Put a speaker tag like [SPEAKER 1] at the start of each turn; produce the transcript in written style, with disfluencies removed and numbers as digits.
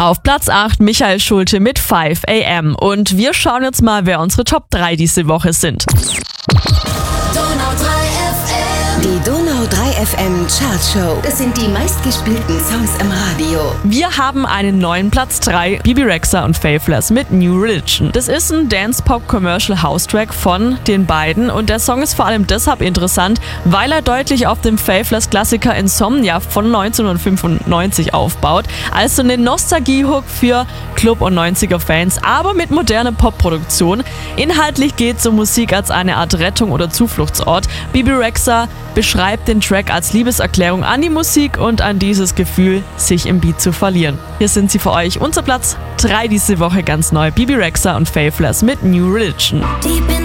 [SPEAKER 1] Auf Platz 8 Michael Schulte mit 5 AM. Und wir schauen jetzt mal, wer unsere Top 3 diese Woche sind.
[SPEAKER 2] Die Donau 3 FM Chartshow. Das sind die meistgespielten Songs im Radio.
[SPEAKER 1] Wir haben einen neuen Platz 3, Bebe Rexha und Faithless mit New Religion. Das ist ein Dance-Pop-Commercial-House-Track von den beiden und der Song ist vor allem deshalb interessant, weil er deutlich auf dem Faithless-Klassiker Insomnia von 1995 aufbaut, also eine Nostalgie-Hook für Club- und 90er-Fans, aber mit moderner Pop-Produktion. Inhaltlich geht es um Musik als eine Art Rettung oder Zufluchtsort. Bebe Rexha beschreibt den Track als Liebeserklärung an die Musik und an dieses Gefühl, sich im Beat zu verlieren. Hier sind sie für euch, unser Platz 3 diese Woche ganz neu, Bebe Rexha und Faithless mit New Religion.